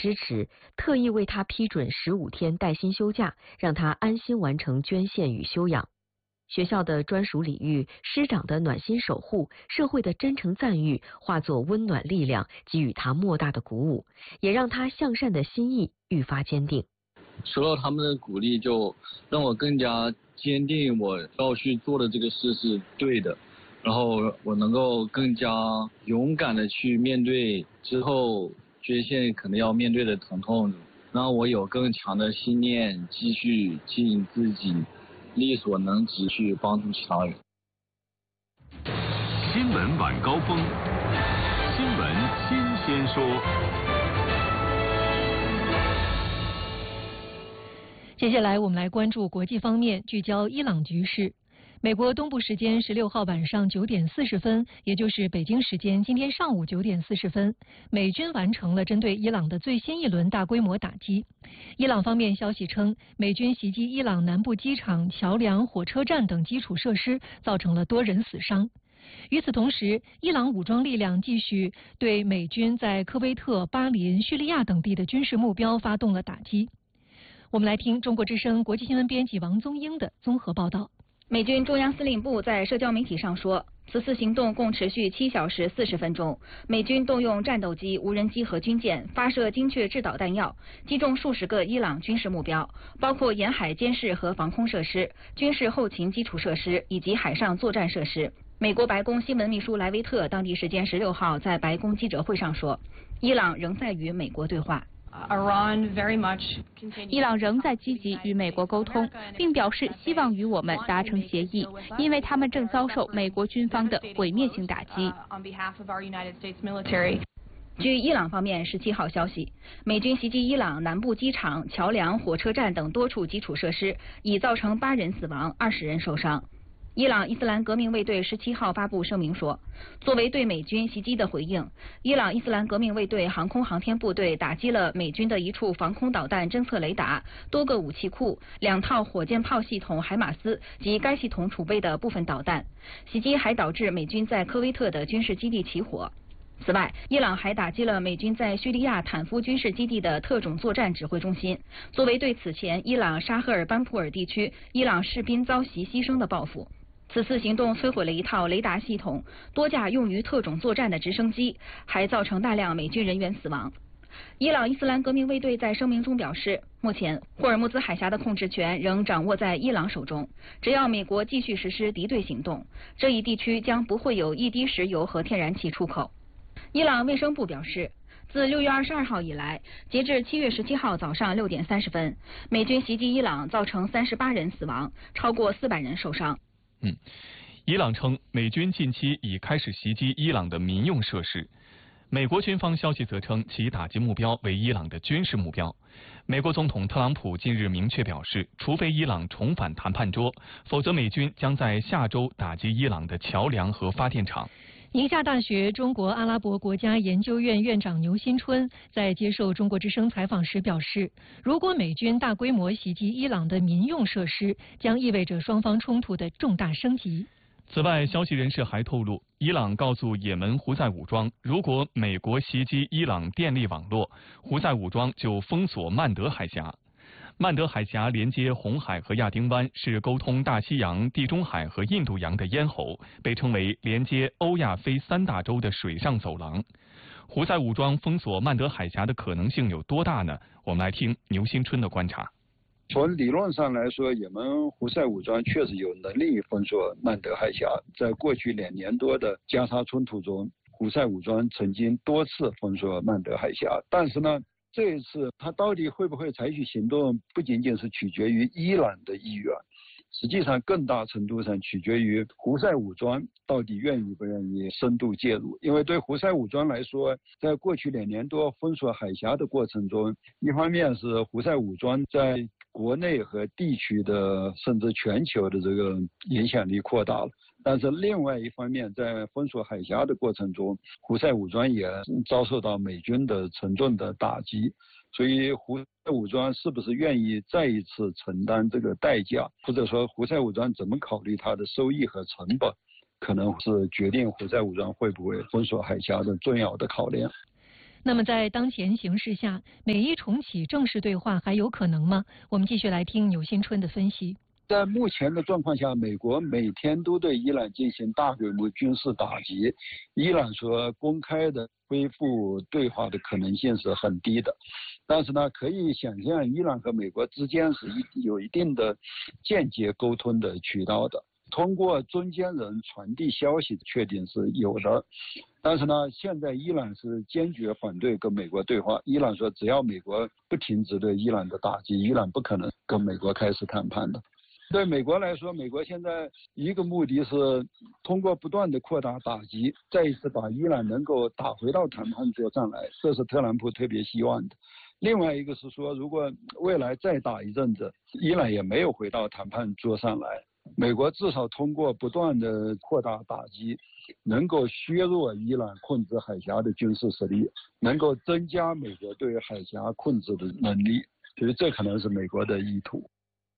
支持，特意为他批准15天带薪休假，让他安心完成捐献与休养。学校的专属礼遇，师长的暖心守护，社会的真诚赞誉，化作温暖力量，给予他莫大的鼓舞，也让他向善的心意愈发坚定。 受到他们的鼓励，就让我更加坚定我要去做的这个事是对的，然后我能够更加勇敢的去面对之后捐献可能要面对的疼痛，让我有更强的信念，继续尽自己力所能及去帮助其他人。 新闻晚高峰，新闻新鲜说。 接下来我们来关注国际方面，聚焦伊朗局势。美国东部时间16号晚上9点40分，也就是北京时间今天上午9点40分，美军完成了针对伊朗的最新一轮大规模打击。伊朗方面消息称，美军袭击伊朗南部机场、桥梁、火车站等基础设施，造成了多人死伤。与此同时，伊朗武装力量继续对美军在科威特、巴林、叙利亚等地的军事目标发动了打击。我们来听中国之声国际新闻编辑王宗英的综合报道。 美军中央司令部在社交媒体上说，此次行动共持续7小时40分钟，美军动用战斗机、无人机和军舰发射精确制导弹药，击中数十个伊朗军事目标，包括沿海监视和防空设施、军事后勤基础设施以及海上作战设施。美国白宫新闻秘书莱维特当地时间16号在白宫记者会上说，伊朗仍在与美国对话。 伊朗仍在积极与美国沟通，并表示希望与我们达成协议，因为他们正遭受美国军方的毁灭性打击。 据伊朗方面17号消息，美军袭击伊朗南部机场、桥梁、火车站等多处基础设施，已造成8人死亡、20人受伤。伊朗伊斯兰革命卫队17号发布声明说，作为对美军袭击的回应，伊朗伊斯兰革命卫队航空航天部队打击了美军的一处防空导弹侦测雷达、多个武器库、2套火箭炮系统海马斯及该系统储备的部分导弹。袭击还导致美军在科威特的军事基地起火。此外，伊朗还打击了美军在叙利亚坦夫军事基地的特种作战指挥中心，作为对此前伊朗沙赫尔班普尔地区伊朗士兵遭袭牺牲的报复。此次行动摧毁了一套雷达系统、多架用于特种作战的直升机，还造成大量美军人员死亡。伊朗伊斯兰革命卫队在声明中表示，目前霍尔木兹海峡的控制权仍掌握在伊朗手中，只要美国继续实施敌对行动，这一地区将不会有一滴石油和天然气出口。伊朗卫生部表示，自6月22号以来，截至7月17号早上6点30分，美军袭击伊朗造成38人死亡，超过400人受伤。 伊朗称美军近期已开始袭击伊朗的民用设施。美国军方消息则称其打击目标为伊朗的军事目标。美国总统特朗普近日明确表示，除非伊朗重返谈判桌，否则美军将在下周打击伊朗的桥梁和发电厂。 宁夏大学中国阿拉伯国家研究院院长牛新春在接受中国之声采访时表示，如果美军大规模袭击伊朗的民用设施，将意味着双方冲突的重大升级。 此外，消息人士还透露，伊朗告诉也门胡塞武装，如果美国袭击伊朗电力网络，胡塞武装就封锁曼德海峡。曼德海峡连接红海和亚丁湾，是沟通大西洋、地中海和印度洋的咽喉，被称为连接欧亚非3大洲的水上走廊。胡塞武装封锁曼德海峡的可能性有多大呢？我们来听牛新春的观察。 从理论上来说，也门胡塞武装确实有能力封锁曼德海峡。在过去2年多的加沙冲突中，胡塞武装曾经多次封锁曼德海峡，但是呢，这一次他到底会不会采取行动，不仅仅是取决于伊朗的意愿，实际上更大程度上取决于胡塞武装到底愿意不愿意深度介入。因为对胡塞武装来说，在过去2年多封锁海峡的过程中，一方面是胡塞武装在国内和地区的甚至全球的这个影响力扩大了，但是另外一方面，在封锁海峡的过程中，胡塞武装也遭受到美军的沉重的打击。所以胡塞武装是不是愿意再一次承担这个代价，或者说胡塞武装怎么考虑它的收益和成本，可能是决定胡塞武装会不会封锁海峡的重要的考量。 那么在当前形势下，美伊重启正式对话还有可能吗？我们继续来听钮新春的分析。 在目前的状况下，美国每天都对伊朗进行大规模军事打击，伊朗所公开的恢复对话的可能性是很低的。但是呢，可以想象伊朗和美国之间是有一定的间接沟通的渠道的，通过中间人传递消息确定是有的。但是呢，现在伊朗是坚决反对跟美国对话。伊朗说，只要美国不停止对伊朗的打击，伊朗不可能跟美国开始谈判的。对美国来说，美国现在一个目的是通过不断的扩大打击，再一次把伊朗能够打回到谈判桌上来，这是特朗普特别希望的。另外一个是说，如果未来再打一阵子，伊朗也没有回到谈判桌上来，美国至少通过不断的扩大打击，能够削弱伊朗控制海峡的军事实力，能够增加美国对海峡控制的能力，所以这可能是美国的意图。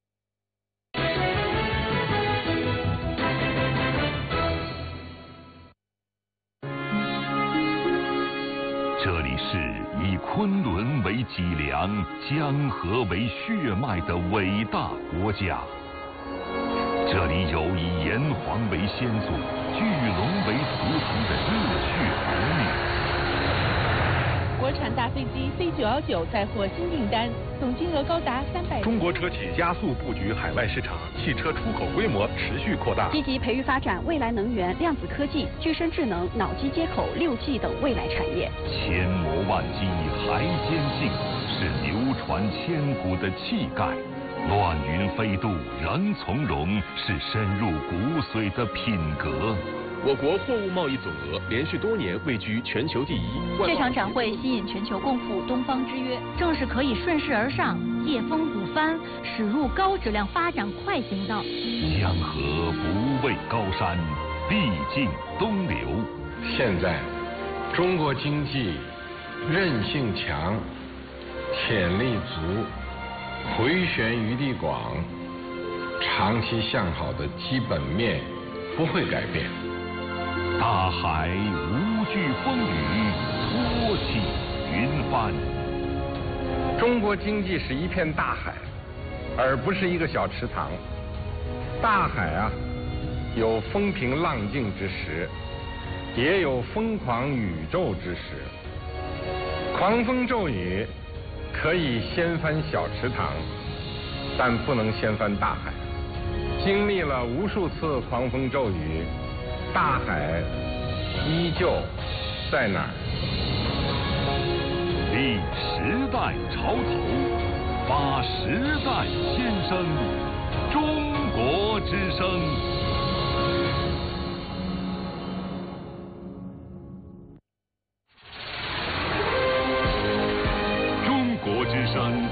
这里是以昆仑为脊梁、江河为血脉的伟大国家。这里有以炎黄为先祖、巨龙为图腾的热血儿女。 国产大飞机 C919 再获新订单，总金额高达300。 中国车企加速布局海外市场，汽车出口规模持续扩大。 积极培育发展未来能源、量子科技、具身智能、脑机接口、6G 等未来产业。 千磨万击还坚劲，是流传千古的气概。乱云飞渡仍从容，是深入骨髓的品格。 我国货物贸易总额连续多年位居全球第一。 这场展会吸引全球共赴东方之约，正是可以顺势而上、借风补帆，驶入高质量发展快行道。 江河不畏高山，必尽东流。 现在，中国经济韧性强，潜力足，回旋余地广，长期向好的基本面不会改变。 大海无惧风雨，托起云帆。 中国经济是一片大海，而不是一个小池塘。大海啊，有风平浪静之时，也有疯狂宇宙之时。狂风骤雨可以掀翻小池塘，但不能掀翻大海。经历了无数次狂风骤雨，大海依旧在哪儿？ 立时代潮头，发时代先声，中国之声。中国之声